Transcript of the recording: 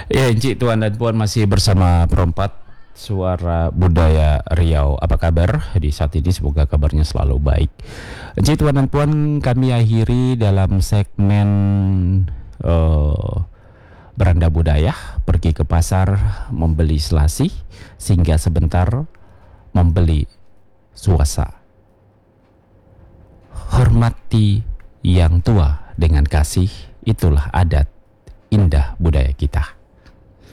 Ya, Encik, Tuan dan Puan masih bersama Perempat Suara Budaya Riau. Apa kabar di saat ini? Semoga kabarnya selalu baik. Encik, Tuan dan Puan, kami akhiri dalam segmen eh, Beranda Budaya. Pergi ke pasar membeli selasi, singgah sebentar membeli suasa. Hormati yang tua dengan kasih, itulah adat indah budaya kita.